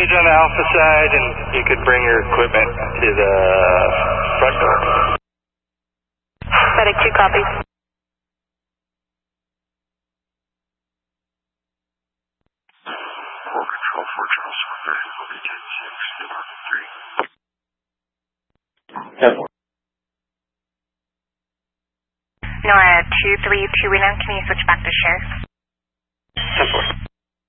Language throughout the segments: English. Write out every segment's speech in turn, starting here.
page on the Alpha side, and you could bring your equipment to the front door. Medic 2 copies. Control 4 Charles 4, 3. Nora 232 William, can you switch back to sheriff? 10-4.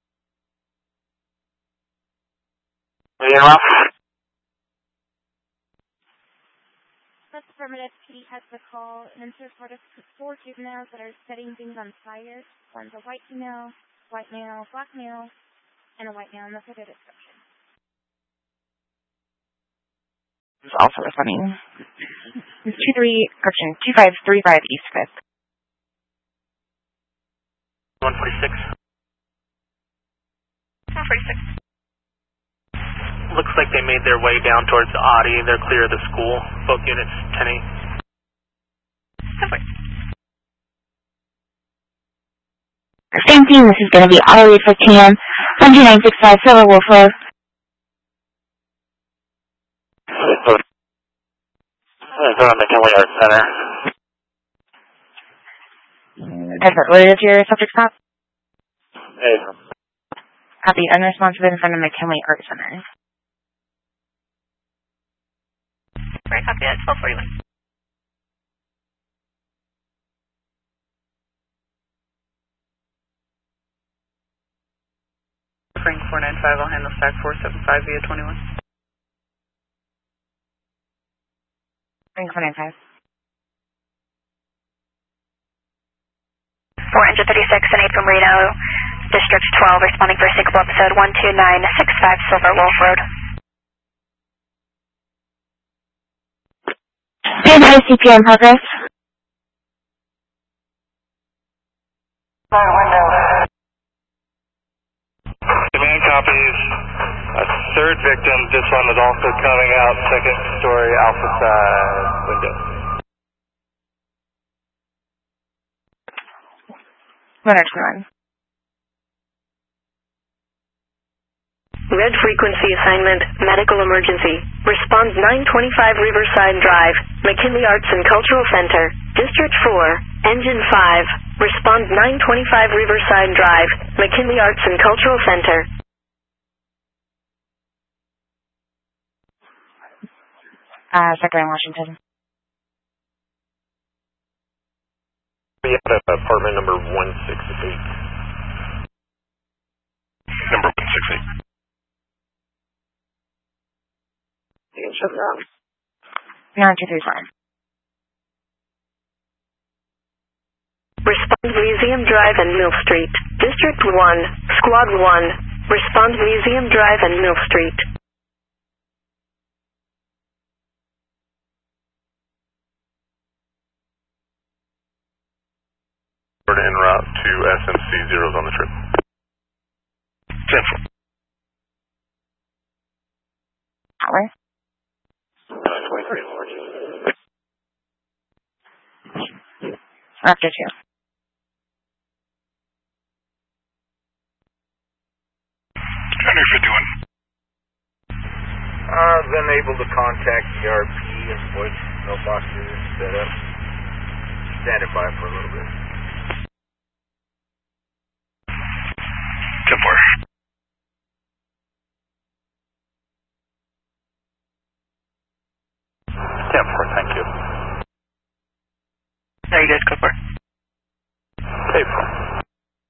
That's affirmative. Kitty has the call and then report us 4 juveniles that are setting things on fire. One's a white female, black male, and a white male, and that's their description. It's also responding. 2535 East 5th. 146. 146. Looks like they made their way down towards the Audi. They're clear of the school. Both units 10-8. Same team, this is going to be Ollie for TM 12965 Silver Wolf Road. McKinley Art Center. What is your subject stop? Hey. Copy, unresponsive in front of McKinley Art Center. Right, copy that. 1241. Frank 495, I'll handle stack 475 via 21. Frank 495. 436 and 8 from Reno, District 12, responding for a signal episode 12965 Silver Wolf Road. Stand by CPR in progress. Command copies. A third victim. This one is also coming out second story Alpha side window. Runner 21. Red frequency assignment, medical emergency. Response 925 Riverside Drive, McKinley Arts and Cultural Center, District 4, Engine 5. Response 925 Riverside Drive, McKinley Arts and Cultural Center. Secretary Washington. We have apartment number 168. Number 168. 9235. Respond Museum Drive and Mill Street, District 1, Squad 1. Respond Museum Drive and Mill Street. En route to SMC, zeros on the trip. 10-4. Hour. 23. After 2. Thunder 51. I've been able to contact ERP and voice mailboxes set up. Standing by for a little bit. 10-4. Thank you. How you guys, Cooper? Hey,